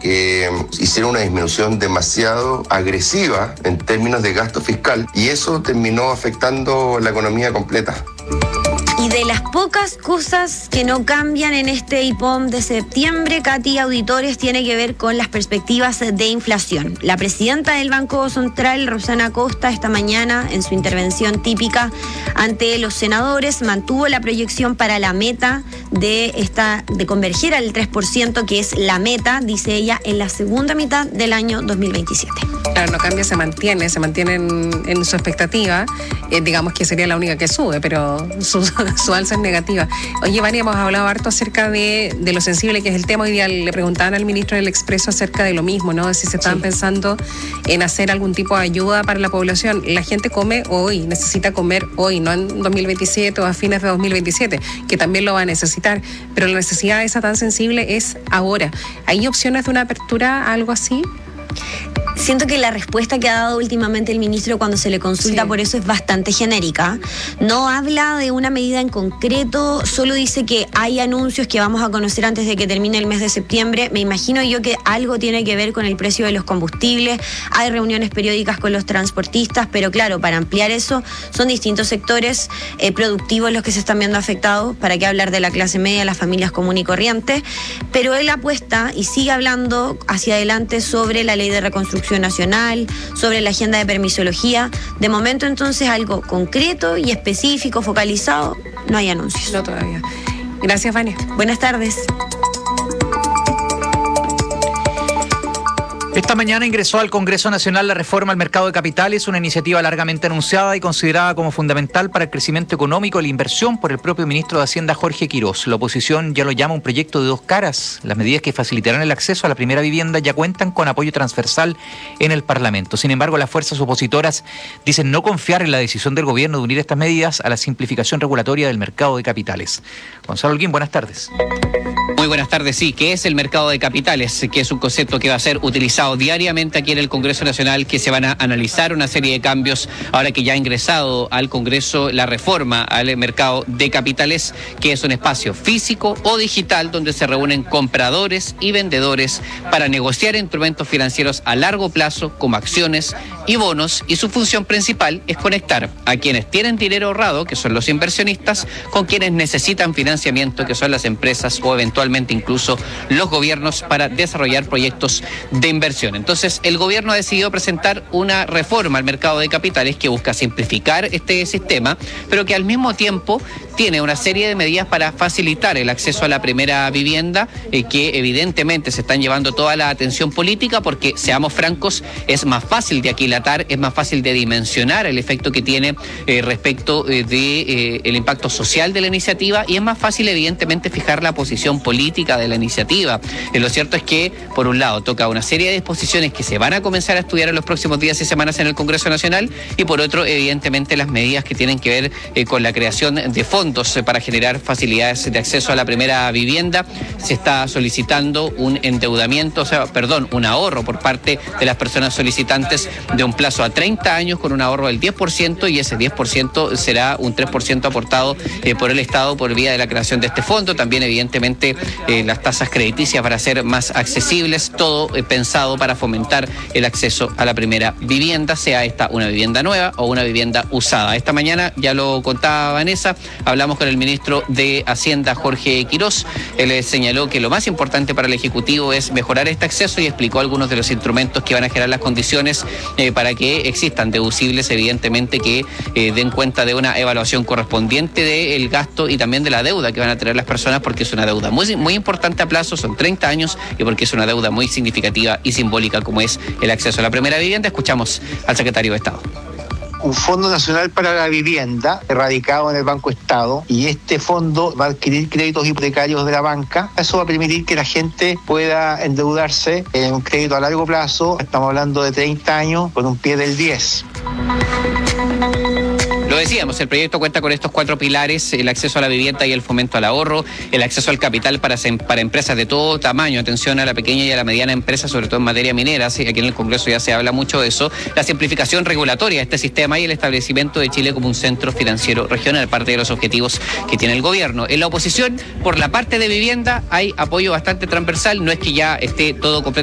que hicieron una disminución demasiado agresiva en términos de gasto fiscal y eso terminó afectando la economía completa. Y de las pocas cosas que no cambian en este IPOM de septiembre, Katy, auditores, tiene que ver con las perspectivas de inflación. La presidenta del Banco Central, Rosana Costa, esta mañana, en su intervención típica ante los senadores, mantuvo la proyección para la meta de converger al 3%, que es la meta, dice ella, en la segunda mitad del año 2027. Claro, no cambia, se mantiene en su expectativa. Digamos que sería la única que sube, pero su alza es negativa. Oye, Vania, hemos hablado harto acerca de lo sensible que es el tema. Hoy día le preguntaban al ministro del Expreso acerca de lo mismo, ¿no? Si se estaban pensando en hacer algún tipo de ayuda para la población. La gente come hoy, necesita comer hoy, no en 2027 o a fines de 2027, que también lo va a necesitar. Pero la necesidad esa tan sensible es ahora. ¿Hay opciones de una apertura a algo así? Siento que la respuesta que ha dado últimamente el ministro cuando se le consulta por eso es bastante genérica. No habla de una medida en concreto, solo dice que hay anuncios que vamos a conocer antes de que termine el mes de septiembre. Me imagino yo que algo tiene que ver con el precio de los combustibles. Hay reuniones periódicas con los transportistas, pero claro, para ampliar eso son distintos sectores productivos los que se están viendo afectados. ¿Para qué hablar de la clase media, las familias comunes y corrientes? Pero él apuesta y sigue hablando hacia adelante sobre la ley de reconstrucción nacional, sobre la agenda de permisología. De momento, entonces, algo concreto y específico, focalizado, no hay anuncios. No todavía. Gracias, Vania. Buenas tardes. Esta mañana ingresó al Congreso Nacional la reforma al mercado de capitales, una iniciativa largamente anunciada y considerada como fundamental para el crecimiento económico y la inversión por el propio ministro de Hacienda, Jorge Quirós. La oposición ya lo llama un proyecto de dos caras. Las medidas que facilitarán el acceso a la primera vivienda ya cuentan con apoyo transversal en el Parlamento. Sin embargo, las fuerzas opositoras dicen no confiar en la decisión del gobierno de unir estas medidas a la simplificación regulatoria del mercado de capitales. Gonzalo Holguín, buenas tardes. Muy buenas tardes. Sí, ¿qué es el mercado de capitales? Que es un concepto que va a ser utilizado diariamente aquí en el Congreso Nacional, que se van a analizar una serie de cambios ahora que ya ha ingresado al Congreso la reforma al mercado de capitales, que es un espacio físico o digital donde se reúnen compradores y vendedores para negociar instrumentos financieros a largo plazo como acciones y bonos, y su función principal es conectar a quienes tienen dinero ahorrado, que son los inversionistas, con quienes necesitan financiamiento, que son las empresas o eventualmente incluso los gobiernos, para desarrollar proyectos de inversión. Entonces, el gobierno ha decidido presentar una reforma al mercado de capitales que busca simplificar este sistema, pero que al mismo tiempo tiene una serie de medidas para facilitar el acceso a la primera vivienda, que evidentemente se están llevando toda la atención política porque, seamos francos, es más fácil de aquilatar, es más fácil de dimensionar el efecto que tiene respecto de el impacto social de la iniciativa, y es más fácil evidentemente fijar la posición política de la iniciativa. Lo cierto es que, por un lado, toca una serie de disposiciones que se van a comenzar a estudiar en los próximos días y semanas en el Congreso Nacional, y por otro, evidentemente, las medidas que tienen que ver con la creación de fondos para generar facilidades de acceso a la primera vivienda. Se está solicitando un endeudamiento, un ahorro por parte de las personas solicitantes de un plazo a 30 años con un ahorro del 10%, y ese 10% será un 3% aportado por el Estado por vía de la creación de este fondo. También, evidentemente, las tasas crediticias para ser más accesibles, todo pensado para fomentar el acceso a la primera vivienda, sea esta una vivienda nueva o una vivienda usada. Esta mañana, ya lo contaba Vanessa, hablamos con el ministro de Hacienda, Jorge Quirós. Él señaló que lo más importante para el Ejecutivo es mejorar este acceso y explicó algunos de los instrumentos que van a generar las condiciones para que existan deducibles, evidentemente, que den cuenta de una evaluación correspondiente del gasto y también de la deuda que van a tener las personas, porque es una deuda muy, muy importante a plazo, son 30 años, y porque es una deuda muy significativa y simbólica como es el acceso a la primera vivienda. Escuchamos al secretario de Estado. Un Fondo Nacional para la Vivienda radicado en el Banco Estado, y este fondo va a adquirir créditos hipotecarios de la banca. Eso va a permitir que la gente pueda endeudarse en un crédito a largo plazo. Estamos hablando de 30 años con un pie del 10. Lo decíamos, el proyecto cuenta con estos 4 pilares: el acceso a la vivienda y el fomento al ahorro, el acceso al capital para empresas de todo tamaño, atención a la pequeña y a la mediana empresa, sobre todo en materia minera, ¿sí? Aquí en el Congreso ya se habla mucho de eso, la simplificación regulatoria de este sistema y el establecimiento de Chile como un centro financiero regional, parte de los objetivos que tiene el gobierno. En la oposición, por la parte de vivienda, hay apoyo bastante transversal, no es que ya esté todo completamente